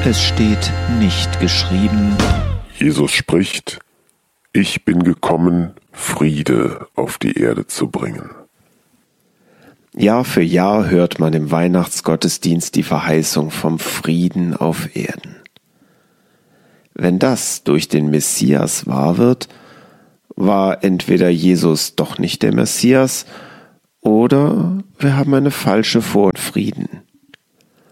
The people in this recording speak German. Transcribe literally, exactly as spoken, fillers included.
Es steht nicht geschrieben: Jesus spricht: Ich bin gekommen, Friede auf die Erde zu bringen. Jahr für Jahr hört man im Weihnachtsgottesdienst die Verheißung vom Frieden auf Erden. Wenn das durch den Messias wahr wird, war entweder Jesus doch nicht der Messias oder wir haben eine falsche Vorstellung von Frieden.